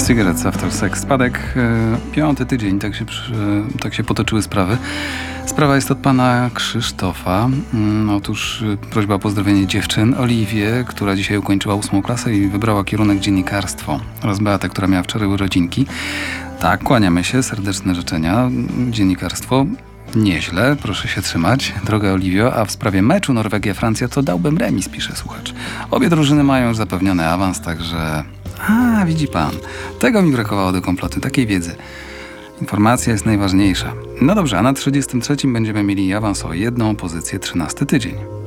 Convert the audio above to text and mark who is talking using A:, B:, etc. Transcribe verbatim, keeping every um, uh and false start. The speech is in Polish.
A: Cigarettes After Sex. Spadek, e, piąty tydzień, tak się, przy, tak się potoczyły sprawy. Sprawa jest od pana Krzysztofa. Mm, otóż e, prośba o pozdrowienie dziewczyn. Oliwię, która dzisiaj ukończyła ósmą klasę i wybrała kierunek dziennikarstwo. Oraz Beatę, która miała wczoraj urodzinki. Tak, kłaniamy się, serdeczne życzenia. Dziennikarstwo nieźle, proszę się trzymać, droga Oliwio, a w sprawie meczu Norwegia-Francja to dałbym remis, pisze słuchacz. Obie drużyny mają już zapewniony awans, także... A, widzi pan, tego mi brakowało do komplotu, takiej wiedzy. Informacja jest najważniejsza. No dobrze, a na trzydziestym trzecim będziemy mieli awans o jedną pozycję, trzynasty tydzień.